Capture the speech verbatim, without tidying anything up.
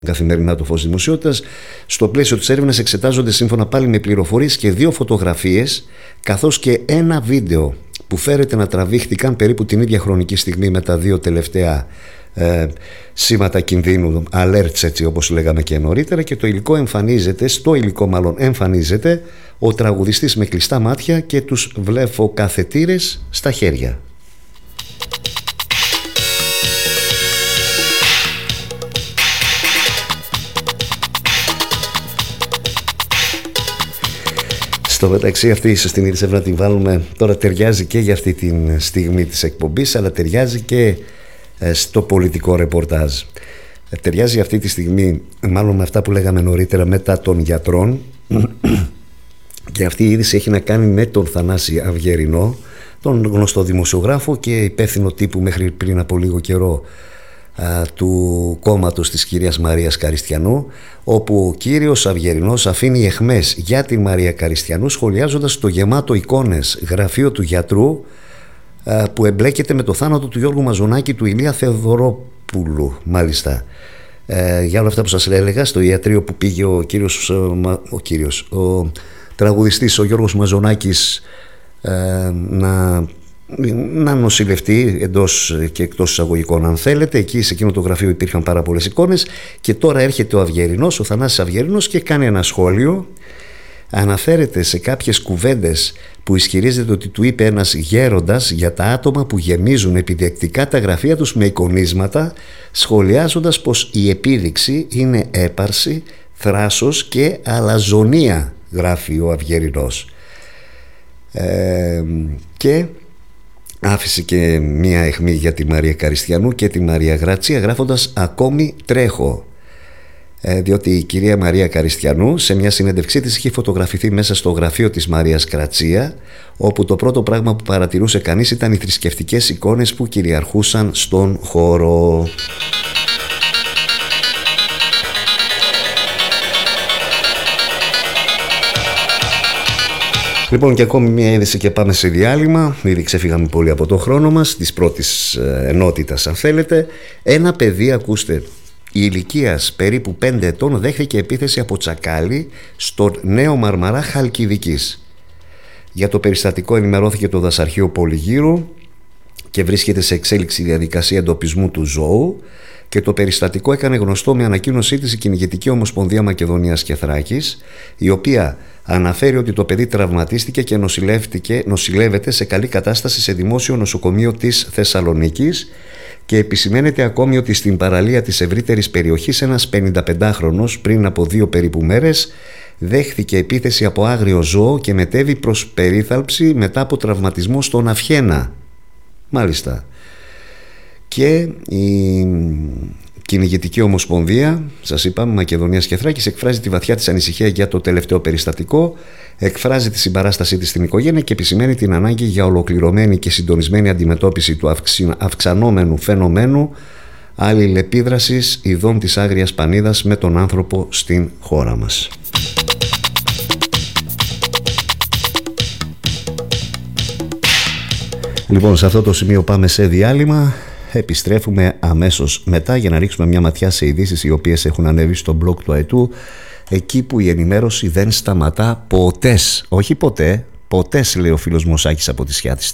Καθημερινά το φως δημοσιότητας. Στο πλαίσιο της έρευνας εξετάζονται σύμφωνα πάλι με πληροφορίες και δύο φωτογραφίες καθώς και ένα βίντεο που φέρεται να τραβήχτηκαν περίπου την ίδια χρονική στιγμή με τα δύο τελευταία ε, σήματα κινδύνου, alerts έτσι όπως λέγαμε και νωρίτερα, και το υλικό εμφανίζεται, στο υλικό μάλλον εμφανίζεται ο τραγουδιστής με κλειστά μάτια και τους βλεφοκαθετήρες στα χέρια. Στο μεταξύ αυτή στην είδηση να την βάλουμε τώρα, ταιριάζει και για αυτή τη στιγμή της εκπομπής, αλλά ταιριάζει και στο πολιτικό ρεπορτάζ. Ταιριάζει αυτή τη στιγμή μάλλον με αυτά που λέγαμε νωρίτερα μετά των γιατρών και αυτή η είδηση έχει να κάνει με τον Θανάση Αυγερινό, τον γνωστό δημοσιογράφο και υπεύθυνο τύπου μέχρι πριν από λίγο καιρό του κόμματος της κυρίας Μαρίας Καριστιανού, όπου ο κύριος Αυγερινός αφήνει αιχμές για τη Μαρία Καριστιανού σχολιάζοντας το γεμάτο εικόνες γραφείο του γιατρού που εμπλέκεται με το θάνατο του Γιώργου Μαζονάκη, του Ηλία Θεοδωρόπουλου μάλιστα. Ε, για όλα αυτά που σας έλεγα, στο ιατρείο που πήγε ο κύριος, ο, κύριος, ο τραγουδιστής ο Γιώργος Μαζονάκης ε, να να νοσηλευτεί εντός και εκτός εισαγωγικών αν θέλετε. Εκεί σε εκείνο το γραφείο υπήρχαν πάρα πολλές εικόνες και τώρα έρχεται ο Αυγερινός, ο Θανάσης Αυγερινός, και κάνει ένα σχόλιο. Αναφέρεται σε κάποιες κουβέντες που ισχυρίζεται ότι του είπε ένας γέροντας για τα άτομα που γεμίζουν επιδεκτικά τα γραφεία τους με εικονίσματα, σχολιάζοντας πως η επίδειξη είναι έπαρση, θράσος και αλαζονία, γράφει ο Αυγερινός. Ε, και άφησε και μία αιχμή για τη Μαρία Καριστιανού και τη Μαρία Γρατσία, γράφοντας «Ακόμη τρέχω», ε, διότι η κυρία Μαρία Καριστιανού σε μια συνέντευξή της είχε φωτογραφηθεί μέσα στο γραφείο της Μαρίας Γρατσία, όπου το πρώτο πράγμα που παρατηρούσε κανείς ήταν οι θρησκευτικές εικόνες που κυριαρχούσαν στον χώρο. Λοιπόν, και ακόμη μία είδηση και πάμε σε διάλειμμα. Ήδη ξεφύγαμε πολύ από το χρόνο μας, της πρώτης ενότητας αν θέλετε. Ένα παιδί, ακούστε, ηλικίας περίπου πέντε ετών δέχθηκε επίθεση από τσακάλι στο Νέο Μαρμαρά Χαλκιδικής. Για το περιστατικό ενημερώθηκε το Δασαρχείο Πολυγύρου και βρίσκεται σε εξέλιξη διαδικασία εντοπισμού του ζώου, και το περιστατικό έκανε γνωστό με ανακοίνωσή της η Κυνηγετική Ομοσπονδία Μακεδονίας και Θράκης, η οποία αναφέρει ότι το παιδί τραυματίστηκε και νοσηλεύεται σε καλή κατάσταση σε δημόσιο νοσοκομείο της Θεσσαλονίκης, και επισημαίνεται ακόμη ότι στην παραλία της ευρύτερης περιοχής ένας πενηνταπεντάχρονος πριν από δύο περίπου μέρες δέχθηκε επίθεση από άγριο ζώο και μετέβη προς περίθαλψη μετά από τραυματισμό στον Αυχένα. Μάλιστα. Και η Κυνηγετική Ομοσπονδία, σας είπαμε, Μακεδονίας και Θράκης, εκφράζει τη βαθιά της ανησυχία για το τελευταίο περιστατικό, εκφράζει τη συμπαράστασή της στην οικογένεια και επισημαίνει την ανάγκη για ολοκληρωμένη και συντονισμένη αντιμετώπιση του αυξανόμενου φαινομένου αλληλεπίδρασης ειδών της άγριας πανίδας με τον άνθρωπο στην χώρα μας. Λοιπόν, σε αυτό το σημείο πάμε σε διάλειμμα. Επιστρέφουμε αμέσως μετά για να ρίξουμε μια ματιά σε ειδήσεις οι οποίες έχουν ανέβει στο blog του ΑΕΤΟΥ, εκεί που η ενημέρωση δεν σταματά ποτέ. Όχι ποτέ, ποτέ, λέει ο φίλος Μωσάκης από τη Σιάτη.